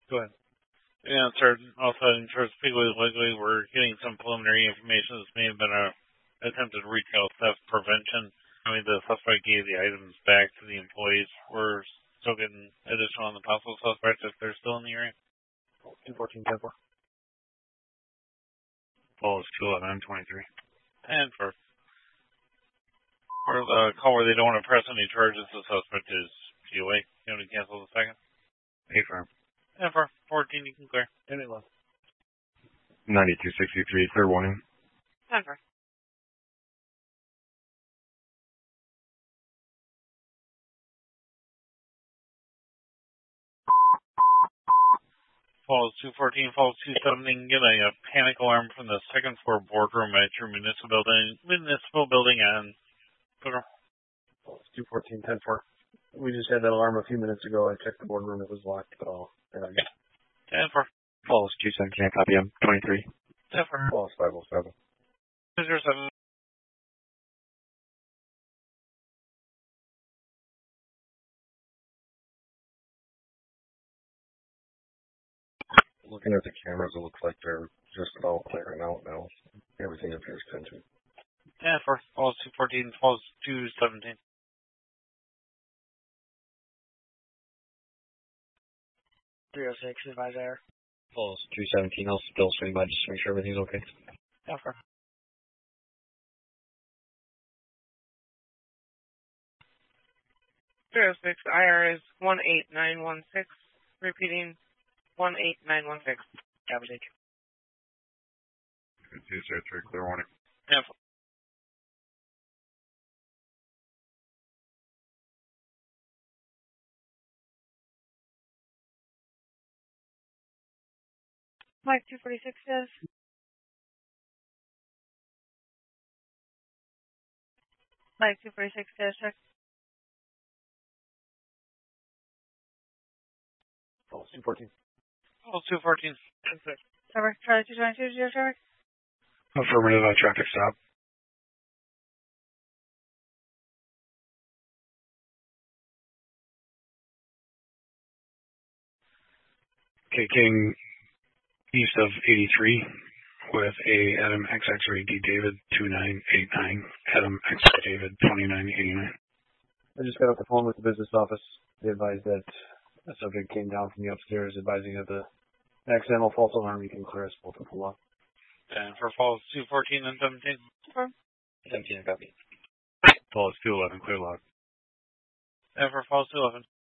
Go ahead. Yeah, sir. Also, in terms of Piggly Wiggly, we're getting some preliminary information. This may have been a attempted retail theft prevention. I mean, the suspect gave the items back to the employees. We're still getting additional on the possible suspects if they're still in the area. 214, 10-4. Falls 211, 23. And for the call where they don't want to press any charges, the suspect is POA. You want to cancel the second? Affirm. And for 14, you can clear. And it left. 9263, clear warning. And for. Falls 214, falls 217, get a panic alarm from the second floor boardroom at your municipal building and Falls 214, 10-4. We just had that alarm a few minutes ago. I checked the boardroom. It was locked. Oh, there I go. And for Falls 217, copy M, 23. and for Falls 507. 207. Looking at the cameras, it looks like they're just about clearing out now. Everything appears tension. And for falls 214, falls 217. 306, advise air. Falls 217, I'll still swing by just to make sure everything's okay. And for. 306, IR is 18916. Repeating 18916. Cabbage. 203, clear warning. And for Mike 246 says. Mike 246 says, check. Falls 214. falls 214. Trevor, Charlie 222, zero, Trevor. Affirmative, traffic stop. King east of 83 with a Adam XX-ray D David 2989, Adam X David 2989. I just got off the phone with the business office. They advised that a subject came down from the upstairs advising that the accidental false alarm you can clear us both of the law. And for falls 214 and 17. 17, copy. Falls 211, clear log. And for falls 211.